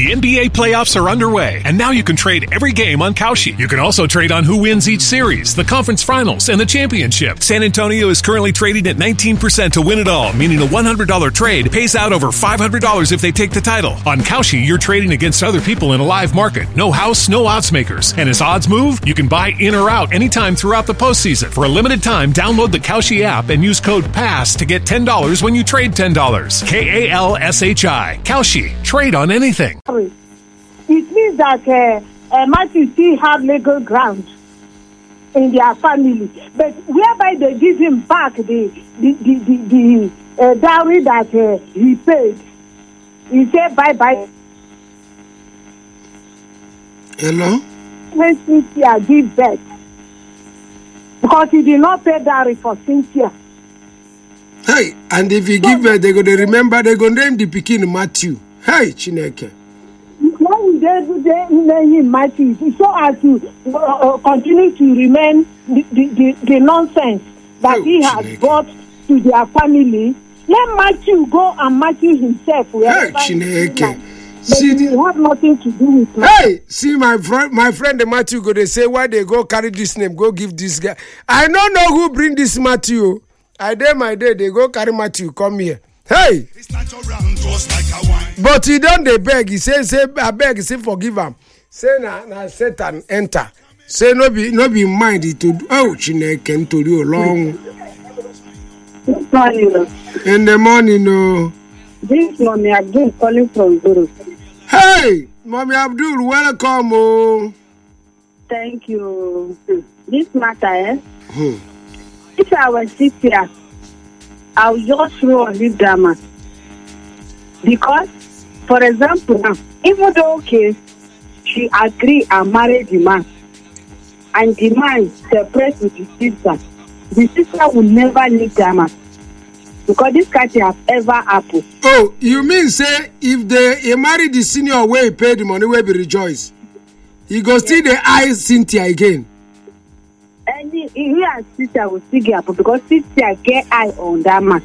The NBA playoffs are underway, and now you can trade every game on Kalshi. You can also trade on who wins each series, the conference finals, and the championship. San Antonio is currently trading at 19% to win it all, meaning a $100 trade pays out over $500 if they take the title. On Kalshi, you're trading against other people in a live market. No house, no odds makers. And as odds move, you can buy in or out anytime throughout the postseason. For a limited time, download the Kalshi app and use code PASS to get $10 when you trade $10. KALSHI. Kalshi. Trade on anything. It means that Matthew still have legal ground in their family, but whereby they give him back the dowry that he paid. He said bye. Hello? When Cynthia give birth, because he did not pay dowry for Cynthia. Hey, and if he give birth, they're going to remember, they're going to name the pikin Matthew. Hey, Chineke. When they name him Matthew, so as to continue to remain the nonsense that he has brought to their family, let Matthew go and Matthew himself. Hey, Chineke. See, they have nothing to do with Matthew. Hey, see my friend the Matthew go, they say, why they go carry this name, go give this guy. I don't know who bring this Matthew. I dare my day, they go carry Matthew, come here. Hey! But he don't they beg. He say I beg, he say forgive him. Say na Satan enter. Say no be mind it to Chineke to you long. In the morning, no. This Mommy Abdul calling from Guru. Hey, Mommy Abdul, welcome. Oh. Thank you. This matter, if I was sit here, I'll just throw a leave drama. Because, for example, now, even though she agree and marry the man, and the man separate with the sister will never leave drama. Because this can't have ever happened. Oh, you mean say if they marry the senior where he pay the money where be rejoice, he go still the eye Cynthia again. And he and Cynthia will still get up because Cynthia get eye on that man.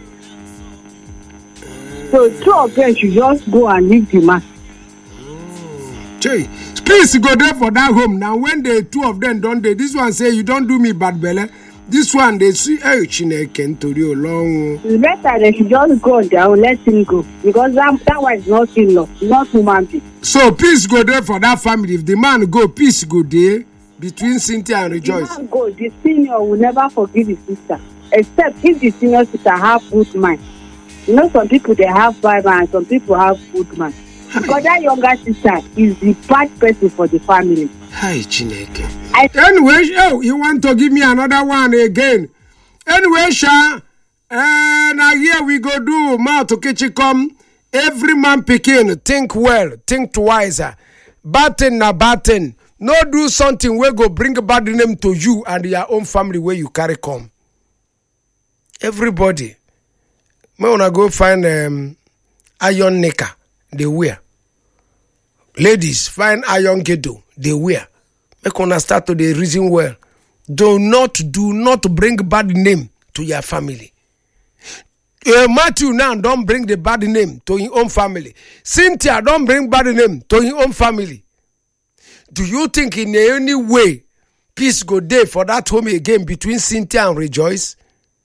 So two of them should just go and leave the man. Jay, please go there for that home. Now when the two of them don't they, this one say you don't do me bad belly. This one they see Chineke to you long. It's better they should just go there and let him go. Because that one is not in law, not human being. So peace go there for that family. If the man go, peace go there between Cynthia and Rejoice. The man go, the senior will never forgive his sister. Except if the senior sister have good mind. You know, some people they have bad mind, some people have good mind. Because that younger sister is the bad person for the family. Hi, Chineke. Anyway, you want to give me another one again? Anyway, Sha, now here we go do mouth to kitchen come. Every man picking, think well, think twice. Batten na batten. No do something where go bring a bad name to you and your own family where you carry come. Everybody. Me wanna go find iron knicker, they wear. Ladies, find iron ghetto, they wear. Make una start to the reason well. Do not bring bad name to your family. Matthew now don't bring the bad name to your own family. Cynthia don't bring bad name to your own family. Do you think in any way peace go there for that home again between Cynthia and Rejoice?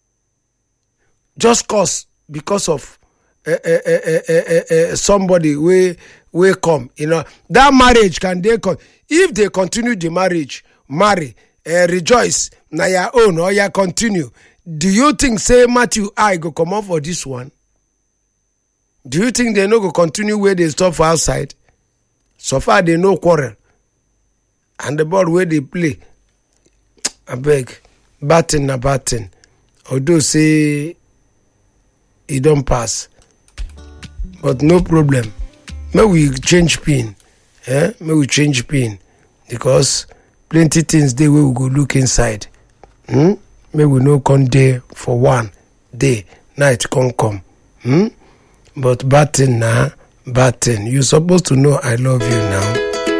Just because of somebody will come, you know, that marriage can they come if they continue the marriage, marry, Rejoice, na your own or you continue. Do you think say Matthew I go come up for this one? Do you think they no go continue where they stop for outside? So far they no quarrel, and the ball where they play, I beg, batten na batten. Although say it don't pass. But no problem. May we change pin. May we change pin. Because plenty things they will go look inside. May we no come there for one day. Night come. But batten na batten. You're supposed to know I love you now.